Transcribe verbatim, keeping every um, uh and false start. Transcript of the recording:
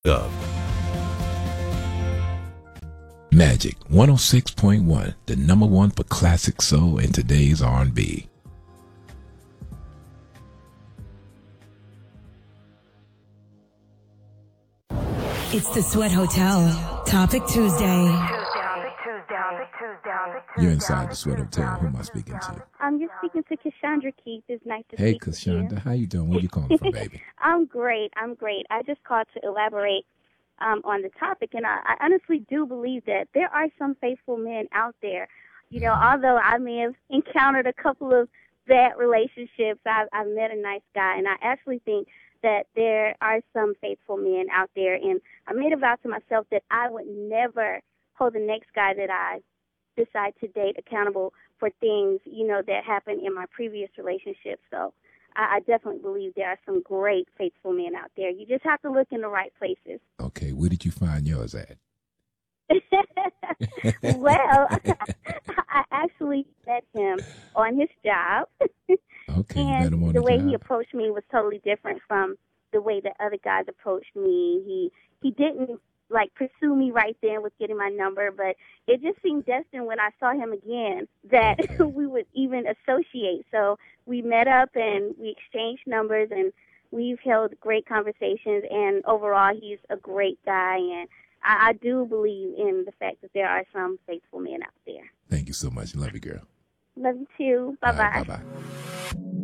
Up. Magic one oh six point one, the number one for classic soul and today's R and B. It's the Sweat Hotel. Topic Tuesday. You're inside the Sweat Hotel. Who am I speaking to? I'm just speaking to Cassandra Keith. It's nice to Hey, speak with Cassandra, you. how you doing? Where you calling from, baby? I'm great. I'm great. I just called to elaborate um, on the topic, and I, I honestly do believe that there are some faithful men out there. You know, although I may have encountered a couple of bad relationships, I've, I've met a nice guy, and I actually think that there are some faithful men out there. And I made a vow to myself that I would never hold the next guy that I decide to date accountable for things, you know, that happened in my previous relationship. So I, I definitely believe there are some great faithful men out there. You just have to look in the right places. Okay, where did you find yours at? Well, I actually met him on his job. Okay, you and met him on the the way job. he approached me was totally different from the way that other guys approached me. He he didn't like pursue me right then with getting my number, but it just seemed destined when I saw him again that Okay. we would even associate. So we met up and we exchanged numbers, and we've held great conversations, and overall he's a great guy, and I, I do believe in the fact that there are some faithful men out there. Thank you so much. Love you, girl. Love you too. All right, Bye-bye. bye-bye.